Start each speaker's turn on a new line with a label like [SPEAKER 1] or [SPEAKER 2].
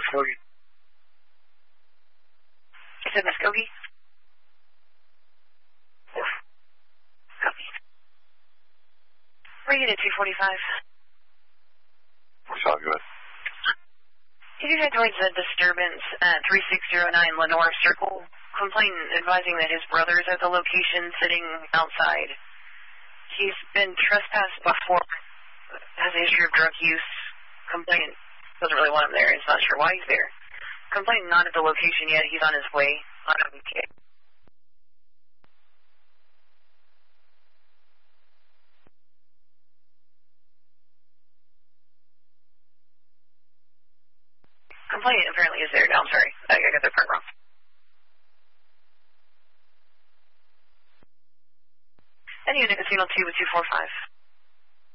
[SPEAKER 1] Muskogee.
[SPEAKER 2] You said Muskogee?
[SPEAKER 1] Yes.
[SPEAKER 2] Copy. Where are you at 245?
[SPEAKER 1] What's all good?
[SPEAKER 2] If you head towards the disturbance at 3609 Lenore Circle, complainant advising that his brother is at the location sitting outside. He's been trespassed before, has a history of drug use. Complainant doesn't really want him there. He's not sure why he's there. Complainant not at the location yet. He's on his way on a weekend. Complainant apparently is there. No, I'm sorry. I got that part wrong. And unit Casino 2 with 245.